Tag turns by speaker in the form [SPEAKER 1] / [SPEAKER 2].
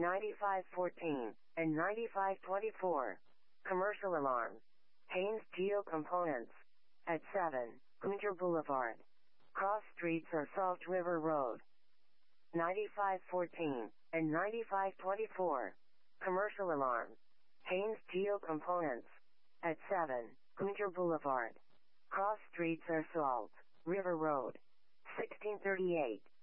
[SPEAKER 1] 9514, and 9524. Commercial alarm. Haynes Geo Components. At 7, Gunter Boulevard. Cross streets or Salt River Road. 9514, and 9524. Commercial alarm. Haynes Geo Components. At 7, Gunter Boulevard. Cross streets or Salt River Road. 1638.